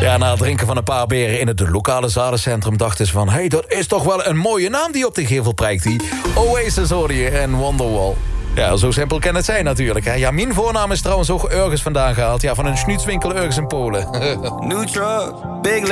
Ja, na het drinken van een paar beren in het lokale zadencentrum dachten ze van... hey, dat is toch wel een mooie naam die op de gevel prijkt. Die Oasis hoorde je en Wonderwall. Ja, zo simpel kan het zijn natuurlijk. Hè. Ja, mijn voornaam is trouwens ook ergens vandaan gehaald. Ja, van een schnutswinkel ergens in Polen. New truck, big